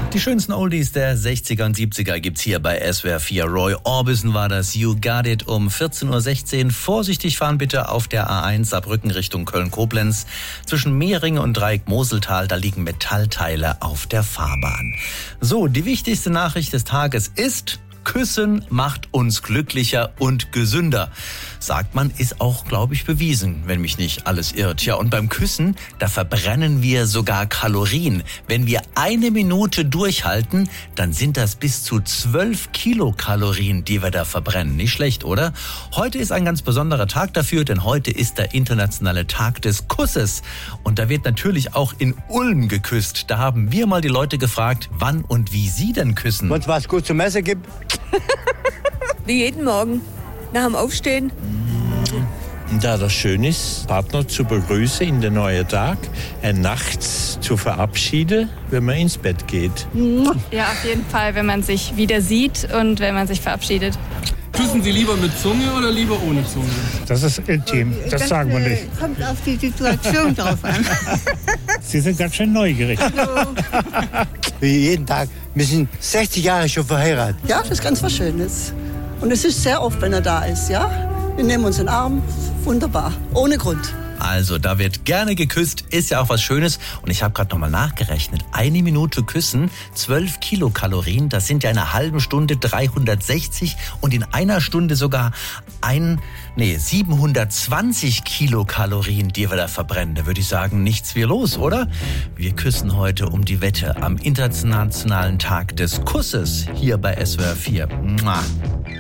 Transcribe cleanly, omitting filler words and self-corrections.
Die schönsten Oldies der 60er und 70er gibt's hier bei SWR 4. Roy Orbison war das, You Got It, um 14.16 Uhr. Vorsichtig fahren bitte auf der A1 Saarbrücken Richtung Köln-Koblenz. Zwischen Mehringen und Dreieck-Moseltal, da liegen Metallteile auf der Fahrbahn. So, die wichtigste Nachricht des Tages ist: Küssen macht uns glücklicher und gesünder. Sagt man, ist auch, glaube ich, bewiesen, wenn mich nicht alles irrt. Ja, und beim Küssen, da verbrennen wir sogar Kalorien. Wenn wir 1 Minute durchhalten, dann sind das bis zu 12 Kilokalorien, die wir da verbrennen. Nicht schlecht, oder? Heute ist ein ganz besonderer Tag dafür, denn heute ist der internationale Tag des Kusses. Und da wird natürlich auch in Ulm geküsst. Da haben wir mal die Leute gefragt, wann und wie sie denn küssen. Wenn es was gut zum Essen gibt? Wie jeden Morgen, nach dem Aufstehen. Da das schön ist, Partner zu begrüßen in den neuen Tag, nachts zu verabschieden, wenn man ins Bett geht. Ja, auf jeden Fall, wenn man sich wieder sieht und wenn man sich verabschiedet. Küssen Sie lieber mit Zunge oder lieber ohne Zunge? Das ist intim, das sagen wir nicht. Kommt auf die Situation drauf an. Sie sind ganz schön neugierig. Hallo. Wie jeden Tag. Wir sind 60 Jahre schon verheiratet. Ja, das ist ganz was Schönes. Und es ist sehr oft, wenn er da ist, ja. Wir nehmen uns in den Arm, wunderbar, ohne Grund. Also, da wird gerne geküsst, ist ja auch was Schönes. Und ich habe gerade nochmal nachgerechnet. 1 Minute küssen, 12 Kilokalorien, das sind ja in einer halben Stunde 360 und in einer Stunde sogar 720 Kilokalorien, die wir da verbrennen. Da würde ich sagen, nichts wie los, oder? Wir küssen heute um die Wette am Internationalen Tag des Kusses hier bei SWR 4. Mua.